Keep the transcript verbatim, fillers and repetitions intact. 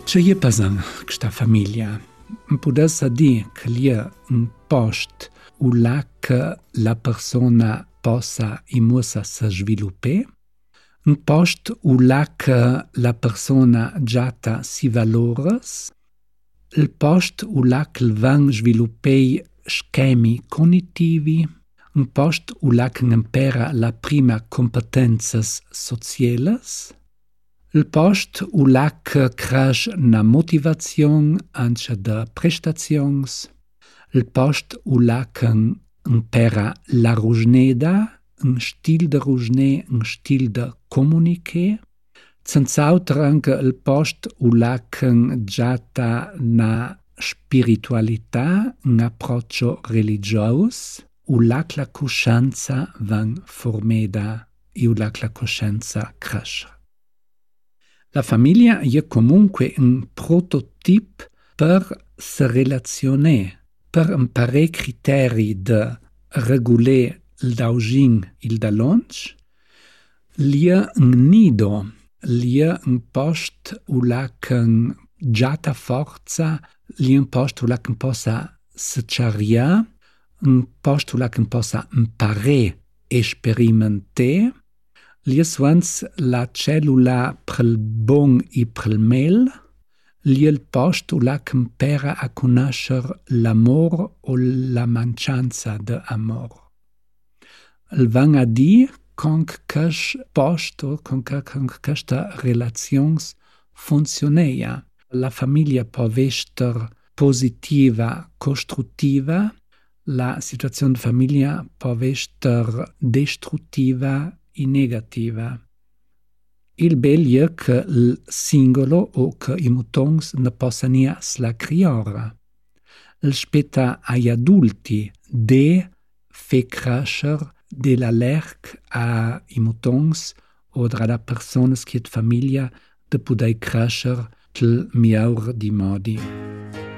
C'è je pasan questa famiglia. Pudessa dire che li è un posto u che la persona possa e mussa se sviluppare, un posto u che la persona giata si valores, il posto u che van sviluppare schemi cognitivi, un posto u che impara la prima competenze sociales, il post u che cresce na motivazione anche de prestazions, il post u che impara la rusneda, un stil de rusne, un stil de comunique, senz'altro anche il post u che giata na spiritualità, un approccio religioso, u la coscienza van formeda e u la coscienza cresce. La famiglia è comunque un prototipo per se relazionare, per imparare criteri de regolare il daugin il dalonch, lia un nido, lia un post u che giata forza, lia un post u che possa se charia, un post u che possa imparare e sperimentare, lia suans la cellula prel bon e prel mel, lia il post u che impara a conoscere l'amor o la mancanza de amor. Il van a dir con quest post o con questa relazions funzioneia. La famiglia può essere positiva, costruttiva, la situazione di famiglia può essere distruttiva e negativa. Il bello è che il singolo o che i mutons ne possano la criora. Il spetta agli adulti de fe crescere della lerc a i mutons o da persone che famiglia de poter crescere del miglior di modi.